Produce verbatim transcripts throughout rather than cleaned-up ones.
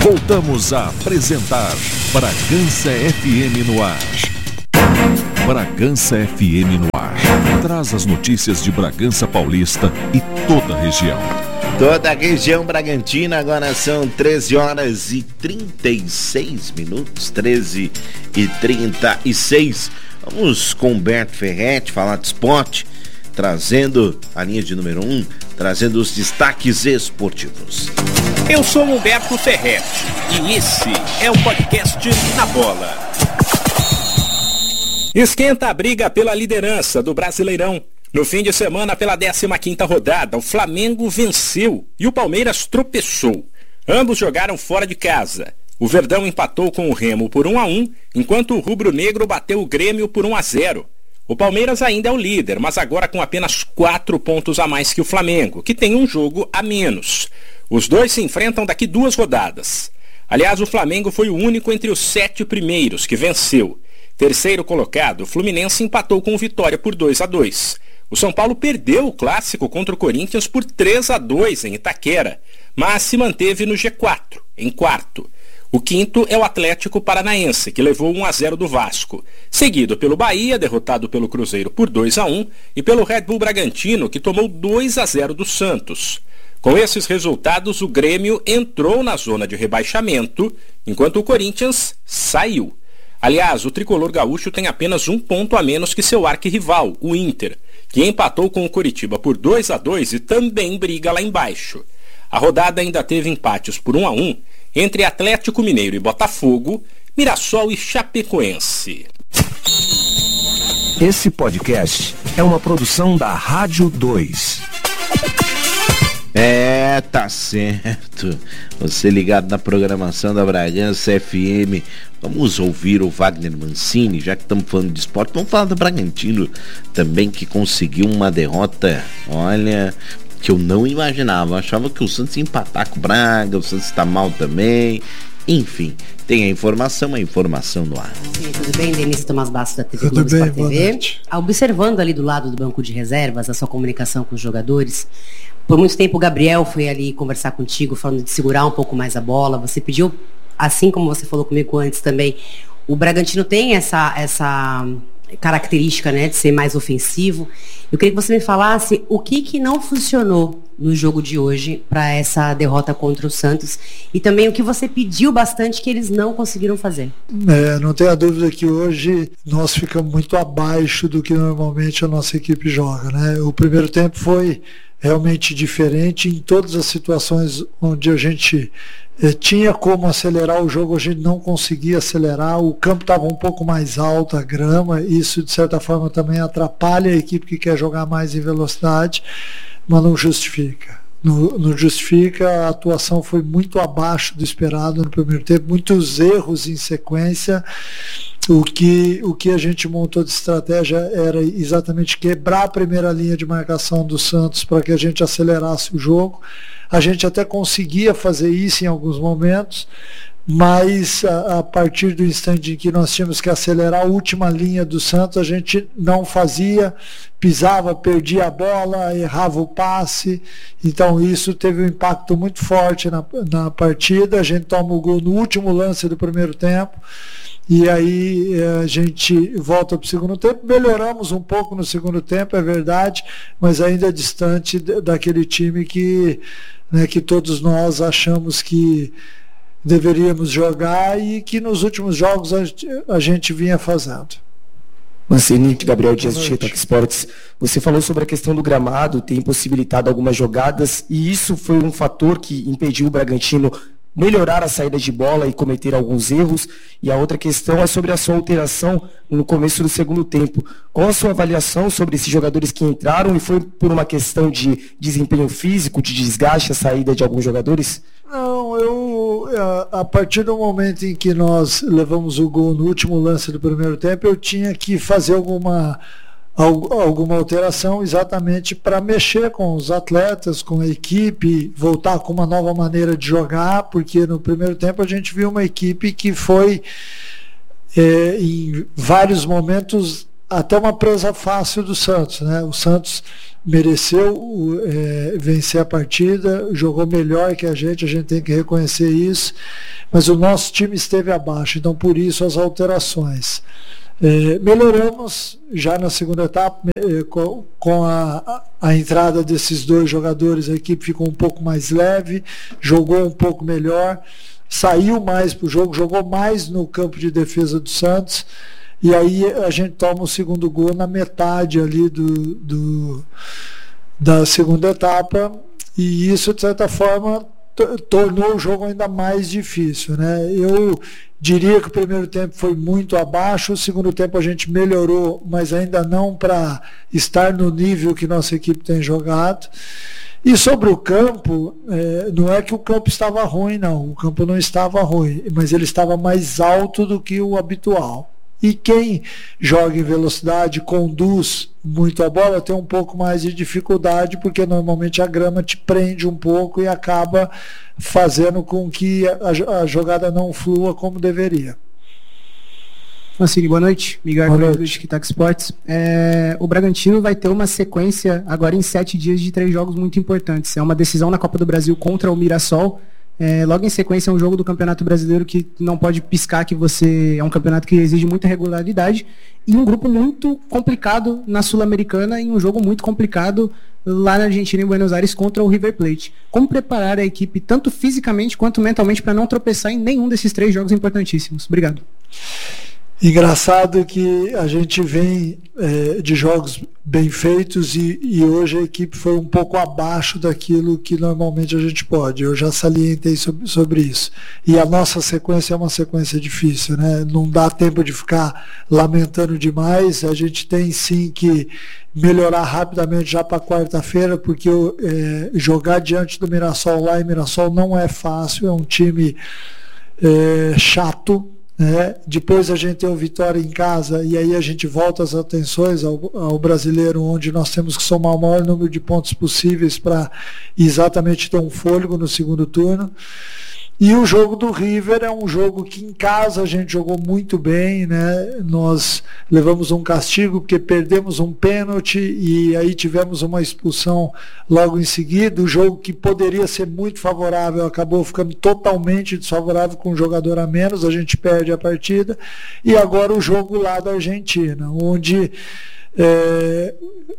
Voltamos a apresentar Bragança F M no ar. Bragança F M no ar. Traz as notícias de Bragança Paulista e toda a região. Toda a região Bragantina, agora são treze horas e trinta e seis minutos, treze e trinta e seis. Vamos com Humberto Ferretti falar de esporte, trazendo a linha de número um, trazendo os destaques esportivos. Eu sou Humberto Ferretti e esse é o podcast Na Bola. Esquenta a briga pela liderança do Brasileirão. No fim de semana, pela décima quinta rodada, o Flamengo venceu e o Palmeiras tropeçou. Ambos jogaram fora de casa. O Verdão empatou com o Remo por um a um, enquanto o Rubro Negro bateu o Grêmio por um a zero. O Palmeiras ainda é o líder, mas agora com apenas quatro pontos a mais que o Flamengo, que tem um jogo a menos. Os dois se enfrentam daqui duas rodadas. Aliás, o Flamengo foi o único entre os sete primeiros que venceu. Terceiro colocado, o Fluminense empatou com o Vitória por dois a dois. O São Paulo perdeu o clássico contra o Corinthians por três a dois em Itaquera, mas se manteve no G quatro, em quarto. O quinto é o Atlético Paranaense, que levou um a zero do Vasco, seguido pelo Bahia, derrotado pelo Cruzeiro por dois a um, e pelo Red Bull Bragantino, que tomou dois a zero do Santos. Com esses resultados, o Grêmio entrou na zona de rebaixamento, enquanto o Corinthians saiu. Aliás, o tricolor gaúcho tem apenas um ponto a menos que seu arquirrival, o Inter, que empatou com o Coritiba por dois a dois e também briga lá embaixo. A rodada ainda teve empates por um a um entre Atlético Mineiro e Botafogo, Mirassol e Chapecoense. Esse podcast é uma produção da Rádio dois. É, tá certo. Você ligado na programação da Bragança F M. Vamos ouvir o Wagner Mancini, já que estamos falando de esporte. Vamos falar do Bragantino também, que conseguiu uma derrota, olha, que eu não imaginava. Eu achava que o Santos ia empatar com o Braga, o Santos está mal também. Enfim, tem a informação, a informação no ar. Sim, tudo bem, Denise Tomás Bastos da T V Globo Sport T V. Observando ali do lado do banco de reservas a sua comunicação com os jogadores, por muito tempo o Gabriel foi ali conversar contigo, falando de segurar um pouco mais a bola. Você pediu, assim como você falou comigo antes também, o Bragantino tem essa, essa característica, né, de ser mais ofensivo. Eu queria que você me falasse o que, que não funcionou no jogo de hoje para essa derrota contra o Santos e também o que você pediu bastante que eles não conseguiram fazer. É, não tenha dúvida que hoje nós ficamos muito abaixo do que normalmente a nossa equipe joga, né? O primeiro tempo foi realmente diferente em todas as situações onde a gente eh, tinha como acelerar o jogo, a gente não conseguia acelerar, o campo estava um pouco mais alto, a grama, isso de certa forma também atrapalha a equipe que quer jogar mais em velocidade, mas não justifica. Não, não justifica, a atuação foi muito abaixo do esperado no primeiro tempo, muitos erros em sequência. O que, o que a gente montou de estratégia era exatamente quebrar a primeira linha de marcação do Santos para que a gente acelerasse o jogo. A gente até conseguia fazer isso em alguns momentos, mas a, a partir do instante em que nós tínhamos que acelerar a última linha do Santos, a gente não fazia, pisava, perdia a bola, errava o passe. Então isso teve um impacto muito forte na, na partida. A gente toma o gol no último lance do primeiro tempo. E aí a gente volta para o segundo tempo, melhoramos um pouco no segundo tempo, é verdade, mas ainda é distante daquele time que, né, que todos nós achamos que deveríamos jogar e que nos últimos jogos a, a gente vinha fazendo. Mancini, Gabriel Dias do Chetoc Sports, você falou sobre a questão do gramado, ter impossibilitado algumas jogadas, e isso foi um fator que impediu o Bragantino melhorar a saída de bola e cometer alguns erros. E a outra questão é sobre a sua alteração no começo do segundo tempo. Qual a sua avaliação sobre esses jogadores que entraram, e foi por uma questão de desempenho físico, de desgaste, a saída de alguns jogadores? Não, eu a partir do momento em que nós levamos o gol no último lance do primeiro tempo, eu tinha que fazer alguma alguma alteração exatamente para mexer com os atletas, com a equipe, voltar com uma nova maneira de jogar, porque no primeiro tempo a gente viu uma equipe que foi é, em vários momentos até uma presa fácil do Santos, né? O Santos mereceu é, vencer a partida, jogou melhor que a gente, a gente tem que reconhecer isso, mas o nosso time esteve abaixo, então por isso as alterações. É, melhoramos já na segunda etapa, é, com, com a, a entrada desses dois jogadores, a equipe ficou um pouco mais leve, jogou um pouco melhor, saiu mais para o jogo, jogou mais no campo de defesa do Santos, e aí a gente toma o segundo gol na metade ali do, do, da segunda etapa, e isso de certa forma tornou o jogo ainda mais difícil, né? Eu diria que o primeiro tempo foi muito abaixo, o segundo tempo a gente melhorou, mas ainda não para estar no nível que nossa equipe tem jogado. E sobre o campo, é, não é que o campo estava ruim, não, o campo não estava ruim, mas ele estava mais alto do que o habitual. E quem joga em velocidade, conduz muito a bola, tem um pouco mais de dificuldade, porque normalmente a grama te prende um pouco e acaba fazendo com que a, a jogada não flua como deveria. Francine, boa noite. Miguel Arcolino do Tic-Tac Sports. É, o Bragantino vai ter uma sequência agora em sete dias de três jogos muito importantes. É uma decisão na Copa do Brasil contra o Mirassol. É, logo em sequência é um jogo do Campeonato Brasileiro que não pode piscar que você é um campeonato que exige muita regularidade, e um grupo muito complicado na Sul-Americana e um jogo muito complicado lá na Argentina, em Buenos Aires, contra o River Plate. Como preparar a equipe tanto fisicamente quanto mentalmente para não tropeçar em nenhum desses três jogos importantíssimos? Obrigado. Engraçado que a gente vem é, de jogos bem feitos e, e hoje a equipe foi um pouco abaixo daquilo que normalmente a gente pode. Eu já salientei sobre, sobre isso. E a nossa sequência é uma sequência difícil, né? Não dá tempo de ficar lamentando demais. A gente tem sim que melhorar rapidamente já para quarta-feira, porque é, jogar diante do Mirassol lá em Mirassol não é fácil, é um time é, chato. É, depois a gente tem o Vitória em casa e aí a gente volta as atenções ao, ao Brasileiro, onde nós temos que somar o maior número de pontos possíveis para exatamente ter um fôlego no segundo turno. E o jogo do River é um jogo que em casa a gente jogou muito bem, né? Nós levamos um castigo porque perdemos um pênalti e aí tivemos uma expulsão logo em seguida. O jogo que poderia ser muito favorável acabou ficando totalmente desfavorável com um jogador a menos, a gente perde a partida. E agora o jogo lá da Argentina, onde é,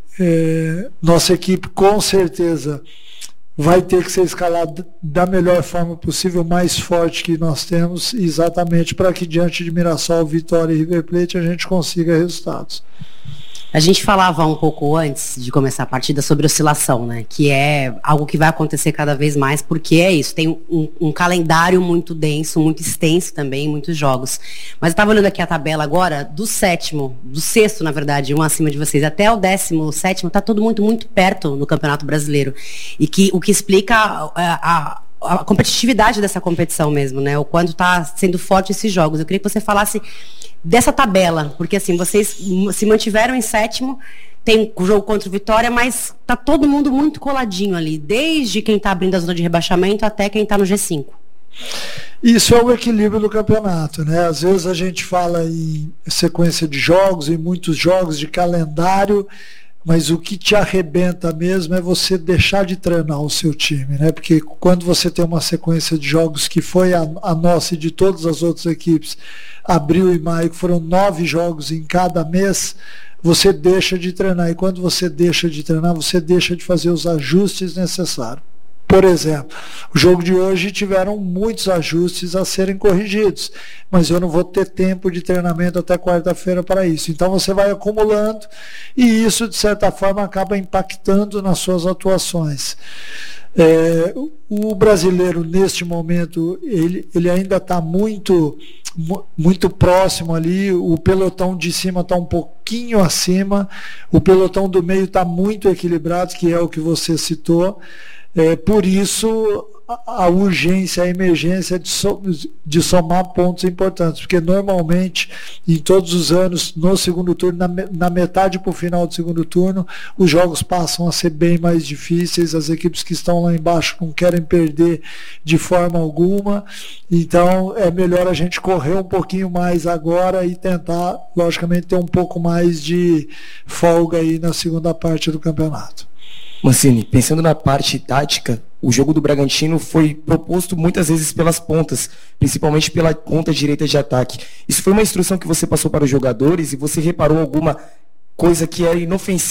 é, nossa equipe com certeza vai ter que ser escalado da melhor forma possível, mais forte que nós temos, exatamente para que diante de Mirassol, Vitória e River Plate a gente consiga resultados. A gente falava um pouco antes de começar a partida sobre oscilação, né? Que é algo que vai acontecer cada vez mais, porque é isso, tem um, um calendário muito denso, muito extenso também, muitos jogos. Mas eu estava olhando aqui a tabela agora, do sétimo, do sexto, na verdade, um acima de vocês, até o décimo sétimo, está todo muito, muito perto no Campeonato Brasileiro. E que o que explica a, a, a competitividade dessa competição mesmo, né? O quanto está sendo forte esses jogos. Eu queria que você falasse dessa tabela, porque assim, vocês se mantiveram em sétimo, tem o jogo contra o Vitória, mas tá todo mundo muito coladinho ali, desde quem tá abrindo a zona de rebaixamento até quem tá no G cinco. Isso é o equilíbrio do campeonato, né? Às vezes a gente fala em sequência de jogos, em muitos jogos de calendário, mas o que te arrebenta mesmo é você deixar de treinar o seu time, né? Porque quando você tem uma sequência de jogos que foi a, a nossa e de todas as outras equipes, abril e maio, que foram nove jogos em cada mês, você deixa de treinar. E quando você deixa de treinar, você deixa de fazer os ajustes necessários. Por exemplo, o jogo de hoje tiveram muitos ajustes a serem corrigidos, mas eu não vou ter tempo de treinamento até quarta-feira para isso. Então você vai acumulando e isso, de certa forma, acaba impactando nas suas atuações. É, o brasileiro, neste momento, ele, ele ainda está muito, muito próximo ali, o pelotão de cima está um pouquinho acima, o pelotão do meio está muito equilibrado, que é o que você citou. É, por isso a, a urgência, a emergência de, so, de somar pontos importantes, porque normalmente em todos os anos no segundo turno, na, na metade para o final do segundo turno, os jogos passam a ser bem mais difíceis, as equipes que estão lá embaixo não querem perder de forma alguma, então é melhor a gente correr um pouquinho mais agora e tentar, logicamente, ter um pouco mais de folga aí na segunda parte do campeonato. Mancini, pensando na parte tática, o jogo do Bragantino foi proposto muitas vezes pelas pontas, principalmente pela ponta direita de ataque. Isso foi uma instrução que você passou para os jogadores e você reparou alguma coisa que era inofensiva